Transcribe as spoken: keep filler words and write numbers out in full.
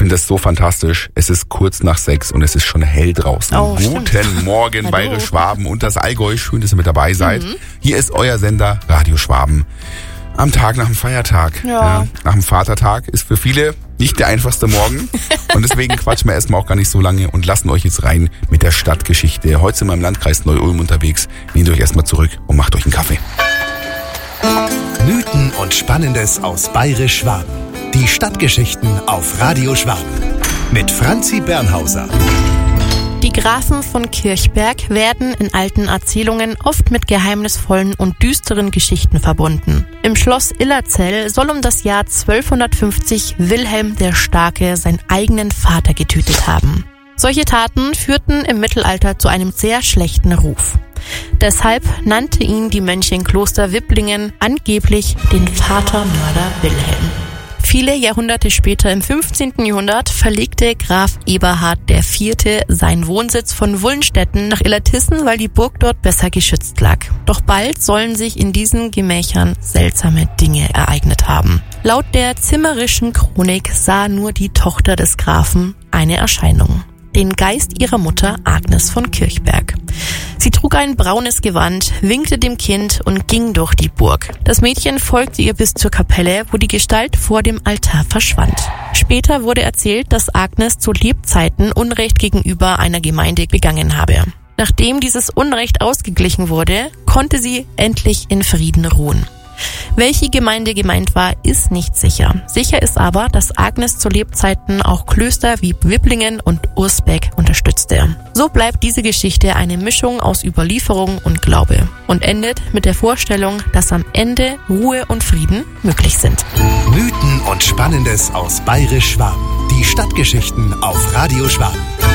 finde das so fantastisch. Es ist kurz nach sechs und es ist schon hell draußen. Oh, Guten stimmt. Morgen, Hallo. Bayerisch Schwaben und das Allgäu. Schön, dass ihr mit dabei seid. Mhm. Hier ist euer Sender Radio Schwaben. Am Tag nach dem Feiertag. Ja. Nach dem Vatertag ist für viele nicht der einfachste Morgen. Und deswegen quatschen wir erstmal auch gar nicht so lange und lassen euch jetzt rein mit der Stadtgeschichte. Heute sind wir im Landkreis Neu-Ulm unterwegs. Nehmt euch erstmal zurück und macht euch einen Kaffee. Mythen und Spannendes aus Bayerisch Schwaben. Die Stadtgeschichten auf Radio Schwaben. Mit Franzi Bernhauser. Die Grafen von Kirchberg werden in alten Erzählungen oft mit geheimnisvollen und düsteren Geschichten verbunden. Im Schloss Illerzell soll um das Jahr zwölfhundertfünfzig Wilhelm der Starke seinen eigenen Vater getötet haben. Solche Taten führten im Mittelalter zu einem sehr schlechten Ruf. Deshalb nannte ihn die Mönche im Kloster Wipplingen angeblich den Vatermörder Wilhelm. Viele Jahrhunderte später, im fünfzehnten Jahrhundert, verlegte Graf Eberhard der Vierte seinen Wohnsitz von Wullenstetten nach Illertissen, weil die Burg dort besser geschützt lag. Doch bald sollen sich in diesen Gemächern seltsame Dinge ereignet haben. Laut der zimmerischen Chronik sah nur die Tochter des Grafen eine Erscheinung: den Geist ihrer Mutter Agnes von Kirchberg. Sie trug ein braunes Gewand, winkte dem Kind und ging durch die Burg. Das Mädchen folgte ihr bis zur Kapelle, wo die Gestalt vor dem Altar verschwand. Später wurde erzählt, dass Agnes zu Lebzeiten Unrecht gegenüber einer Gemeinde begangen habe. Nachdem dieses Unrecht ausgeglichen wurde, konnte sie endlich in Frieden ruhen. Welche Gemeinde gemeint war, ist nicht sicher. Sicher ist aber, dass Agnes zu Lebzeiten auch Klöster wie Wipplingen und Ursbeck unterstützte. So bleibt diese Geschichte eine Mischung aus Überlieferung und Glaube und endet mit der Vorstellung, dass am Ende Ruhe und Frieden möglich sind. Mythen und Spannendes aus Bayerisch Schwaben. Die Stadtgeschichten auf Radio Schwaben.